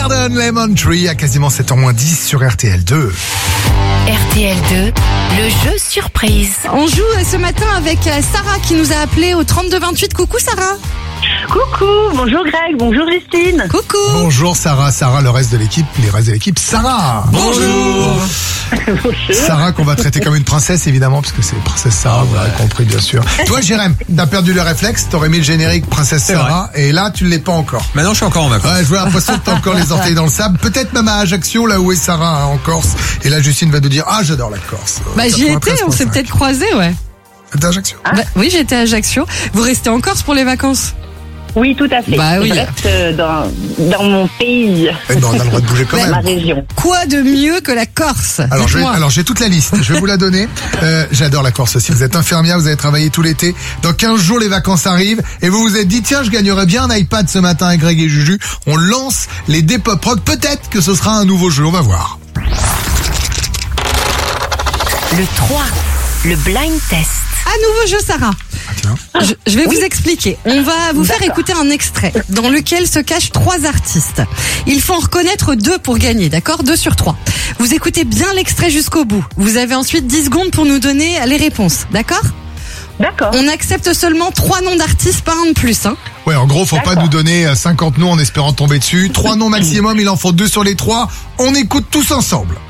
Garden Lemon Tree à quasiment 7h-10 sur RTL2. RTL2, le jeu surprise. On joue ce matin avec Sarah qui nous a appelé au 3228. Coucou Sarah. Coucou, bonjour Greg, bonjour Justine. Coucou. Bonjour Sarah, le reste de l'équipe, Sarah. Bonjour. Sarah qu'on va traiter comme une princesse évidemment parce que c'est princesse Sarah, vous l'avez compris bien sûr. Toi Jérém, t'as perdu le réflexe, t'aurais mis le générique princesse Sarah et là tu ne l'es pas encore. Maintenant je suis encore en vacances. Ouais, je vois l'impression que t'as encore les orteils dans le sable, peut-être même à Ajaccio là où est Sarah en Corse. Et là Justine va nous dire ah j'adore la Corse. Bah j'y étais, on s'est peut-être croisés, ouais. T'es à Ajaccio? Bah, oui, j'étais à Ajaccio. Vous restez en Corse pour les vacances? Oui, tout à fait. Bah oui. Je reste dans mon pays, Eh ben, on a le droit de bouger quand ma même. région. Quoi de mieux que la Corse? Alors j'ai toute la liste, je vais vous la donner. J'adore la Corse aussi. Vous êtes infirmière, vous avez travaillé tout l'été. Dans 15 jours, les vacances arrivent et vous vous êtes dit tiens, je gagnerais bien un iPad ce matin avec Greg et Juju. On lance les Depop Rock. Peut-être que ce sera un nouveau jeu, on va voir. Le 3, le blind test. À nouveau jeu Sarah. Tiens. Je vais vous expliquer. On va vous faire écouter un extrait dans lequel se cachent 3 artistes. Il faut en reconnaître 2 pour gagner, d'accord? 2 sur 3. Vous écoutez bien l'extrait jusqu'au bout. Vous avez ensuite 10 secondes pour nous donner les réponses, d'accord? D'accord. On accepte seulement 3 noms d'artistes, pas un de plus, hein. Ouais, en gros, faut pas D'accord. nous donner 50 noms en espérant tomber dessus. 3 noms maximum, il en faut 2 sur les 3. On écoute tous ensemble.